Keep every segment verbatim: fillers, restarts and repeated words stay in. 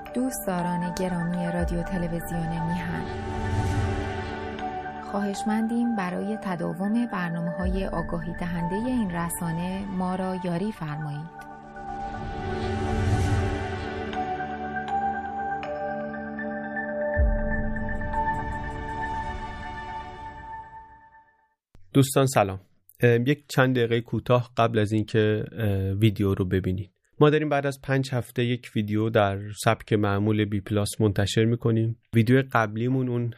دوستداران گرامی رادیو تلویزیون میهن، خواهشمندیم برای تداوم برنامه‌های آگاهی دهنده این رسانه ما را یاری فرمایید. دوستان سلام. یک چند دقیقه کوتاه قبل از اینکه ویدیو رو ببینید، ما داریم بعد از پنج هفته یک ویدیو در سبک معمول بی پلاس منتشر میکنیم. ویدیو قبلیمون اون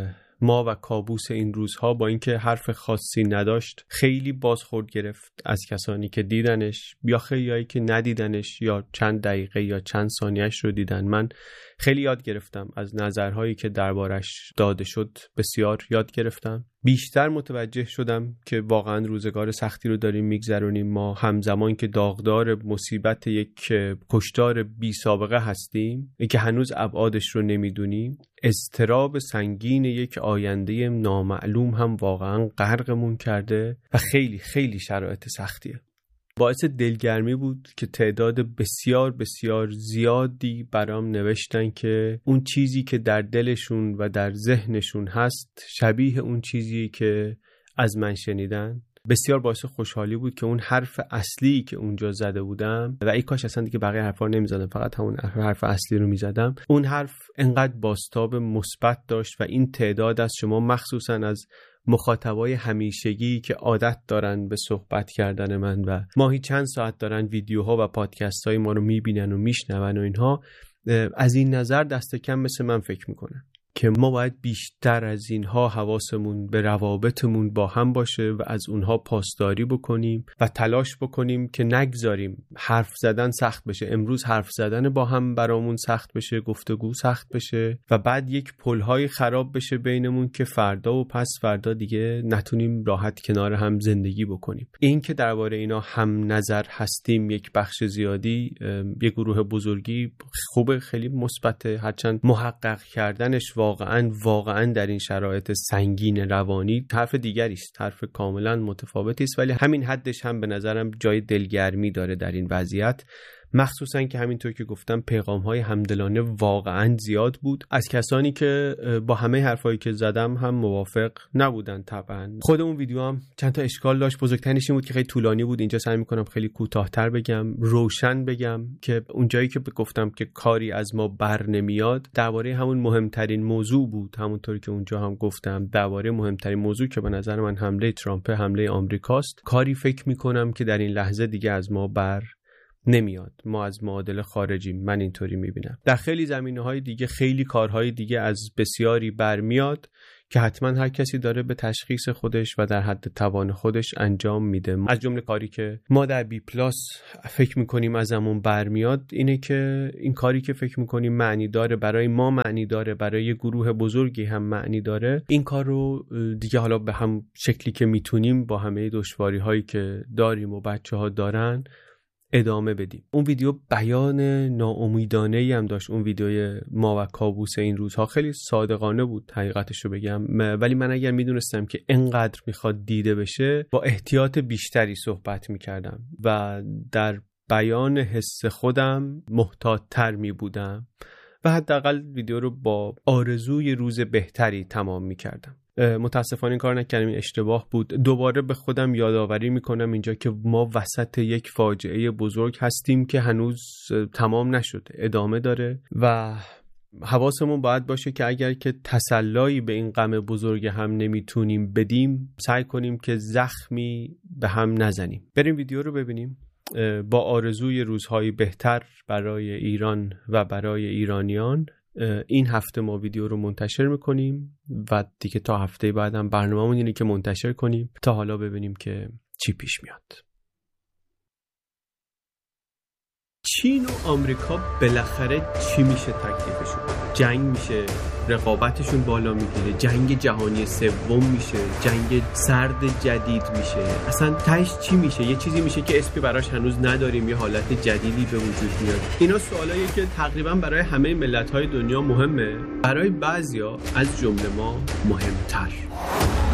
ما و کابوس این روزها با اینکه حرف خاصی نداشت خیلی بازخورد گرفت از کسانی که دیدنش یا خیلیایی که ندیدنش یا چند دقیقه یا چند ثانیه‌اش رو دیدن. من خیلی یاد گرفتم از نظرهایی که دربارش داده شد، بسیار یاد گرفتم. بیشتر متوجه شدم که واقعا روزگار سختی رو داریم میگذرونیم. ما همزمان که داغدار مصیبت یک کشتار بی سابقه هستیم که هنوز ابعادش رو نمیدونیم، اضطراب سنگین یک آینده نامعلوم هم واقعا غرقمون کرده و خیلی خیلی شرایط سختیه. باعث دلگرمی بود که تعداد بسیار بسیار زیادی برام نوشتن که اون چیزی که در دلشون و در ذهنشون هست شبیه اون چیزی که از من شنیدن. بسیار باعث خوشحالی بود که اون حرف اصلی که اونجا زده بودم و ای کاش اصلا دیگه بقیه حرفا رو نمیزدم، فقط همون حرف اصلی رو میزدم، اون حرف انقدر بازتاب مثبت داشت و این تعداد از شما، مخصوصا از مخاطبای همیشگی که عادت دارن به صحبت کردن من و ماهی چند ساعت دارن ویدیوها و پادکست های ما رو میبینن و میشنون و اینها، از این نظر دست کم مثل من فکر میکنن که ما باید بیشتر از اینها حواسمون به روابطمون با هم باشه و از اونها پاسداری بکنیم و تلاش بکنیم که نگذاریم حرف زدن سخت بشه. امروز حرف زدن با هم برامون سخت بشه، گفتگو سخت بشه و بعد یک پل‌های خراب بشه بینمون که فردا و پس فردا دیگه نتونیم راحت کنار هم زندگی بکنیم. این که درباره اینا هم نظر هستیم یک بخش زیادی، یک گروه بزرگی، خوبه، خیلی مثبته، هرچند محقق کردنش واقعا واقعا در این شرایط سنگین روانی حرف دیگری است، حرف کاملا متفاوتی است، ولی همین حدش هم به نظرم جای دلگرمی داره در این وضعیت. مخصوصا که همینطور که گفتم پیغام‌های همدلانه واقعا زیاد بود از کسانی که با همه حرفایی که زدم هم موافق نبودن. طبعا خود اون ویدیو هم چند تا اشکال داشت. بزرگترینش این بود که خیلی طولانی بود. اینجا سعی می‌کنم خیلی کوتاه‌تر بگم، روشن بگم که اون جایی که گفتم که کاری از ما بر نمیاد درباره همون مهمترین موضوع بود. همونطوری که اونجا هم گفتم درباره مهمترین موضوع که به نظر من حمله ترامپ، حمله آمریکاست. کاری فکر می‌کنم که در این لحظه دیگه از ما بر نمیاد. ما از معادله خارجیم، من اینطوری میبینم. در خیلی زمینه‌های دیگه، خیلی کارهای دیگه از بسیاری برمیاد که حتما هر کسی داره به تشخیص خودش و در حد توان خودش انجام میده. از جمله کاری که ما در بی پلاس فکر میکنیم ازمون برمیاد اینه که این کاری که فکر میکنیم معنی داره، برای ما معنی داره، برای یه گروه بزرگی هم معنی داره، این کار رو دیگه حالا به هم شکلی که میتونیم با همه دشواری هایی که داریم و بچه ها دارن ادامه بدیم. اون ویدیو بیان ناامیدانه‌ای هم داشت. اون ویدیوی ما و کابوس این روزها خیلی صادقانه بود حقیقتش رو بگم، ولی من اگر میدونستم که انقدر میخواد دیده بشه با احتیاط بیشتری صحبت میکردم و در بیان حس خودم محتاط‌تر میبودم و حداقل ویدیو رو با آرزوی روز بهتری تمام میکردم. متاسفانه این کار نکردم، این اشتباه بود. دوباره به خودم یادآوری میکنم اینجا که ما وسط یک فاجعه بزرگ هستیم که هنوز تمام نشده، ادامه داره و حواسمون باید باشه که اگر که تسلایی به این غم بزرگ هم نمیتونیم بدیم، سعی کنیم که زخمی به هم نزنیم. بریم ویدیو رو ببینیم. با آرزوی روزهای بهتر برای ایران و برای ایرانیان این هفته ما ویدیو رو منتشر میکنیم و دیگه تا هفته بعدم برنامه‌مون اینه که منتشر کنیم تا حالا ببینیم که چی پیش میاد. چین و آمریکا بالاخره چی میشه تکلیفشون؟ جنگ میشه، رقابتشون بالا میگیره، جنگ جهانی سوم میشه، جنگ سرد جدید میشه، اصلا تهش چی میشه؟ یه چیزی میشه که اسمی براش هنوز نداریم، یه حالت جدیدی به وجود میاد. اینا سوالاییه که تقریبا برای همه ملت‌های دنیا مهمه، برای بعضیا از جمله ما مهمتر.